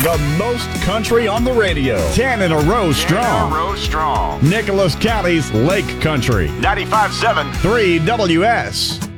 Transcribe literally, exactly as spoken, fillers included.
The most country on the radio. Ten in a row strong. Ten in a row strong. Nicholas County's Lake Country. ninety-five point seven. three W S.